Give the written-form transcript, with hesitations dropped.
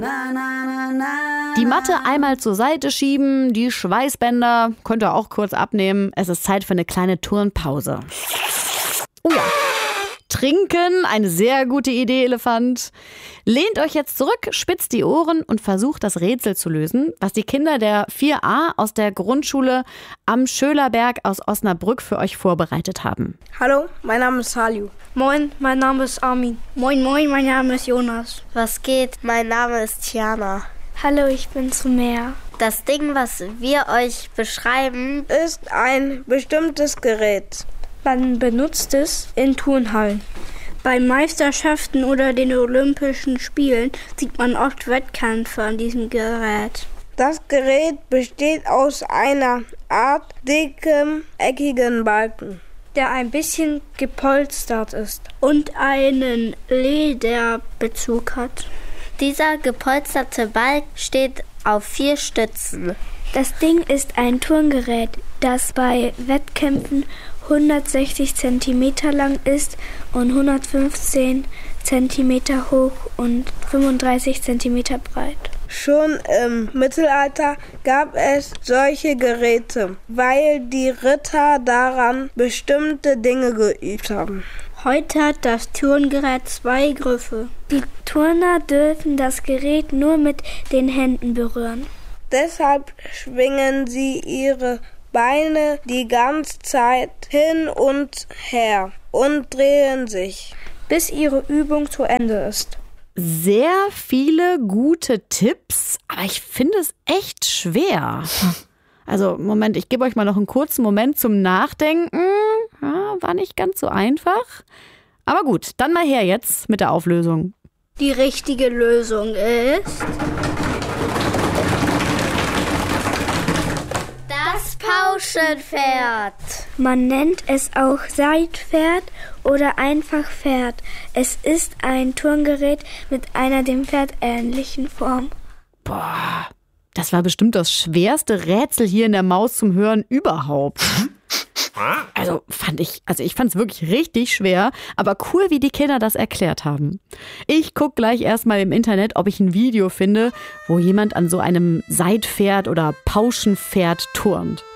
Die Matte einmal zur Seite schieben, die Schweißbänder könnt ihr auch kurz abnehmen. Es ist Zeit für eine kleine Turnpause. Oh ja. Trinken, eine sehr gute Idee, Elefant. Lehnt euch jetzt zurück, spitzt die Ohren und versucht das Rätsel zu lösen, was die Kinder der 4a aus der Grundschule am Schölerberg aus Osnabrück für euch vorbereitet haben. Hallo, mein Name ist Salju. Moin, mein Name ist Armin. Moin, moin, mein Name ist Jonas. Was geht? Mein Name ist Tiana. Hallo, ich bin Sumer. Das Ding, was wir euch beschreiben, ist ein bestimmtes Gerät. Man benutzt es in Turnhallen. Bei Meisterschaften oder den Olympischen Spielen sieht man oft Wettkämpfe an diesem Gerät. Das Gerät besteht aus einer Art dickem, eckigen Balken, der ein bisschen gepolstert ist und einen Lederbezug hat. Dieser gepolsterte Balk steht auf 4 Stützen. Das Ding ist ein Turngerät, das bei Wettkämpfen 160 cm lang ist und 115 cm hoch und 35 cm breit. Schon im Mittelalter gab es solche Geräte, weil die Ritter daran bestimmte Dinge geübt haben. Heute hat das Turngerät 2 Griffe. Die Turner dürfen das Gerät nur mit den Händen berühren. Deshalb schwingen sie ihre Beine die ganze Zeit hin und her und drehen sich, bis ihre Übung zu Ende ist. Sehr viele gute Tipps, aber ich finde es echt schwer. Also, Moment, ich gebe euch mal noch einen kurzen Moment zum Nachdenken. Ja, war nicht ganz so einfach. Aber gut, dann mal her jetzt mit der Auflösung. Die richtige Lösung ist das Pauschenpferd. Man nennt es auch Seitpferd oder einfach Pferd. Es ist ein Turngerät mit einer dem Pferd ähnlichen Form. Boah, das war bestimmt das schwerste Rätsel hier in der Maus zum Hören überhaupt. Ich fand es wirklich richtig schwer, aber cool, wie die Kinder das erklärt haben. Ich gucke gleich erstmal im Internet, ob ich ein Video finde, wo jemand an so einem Seitpferd oder Pauschenpferd turnt.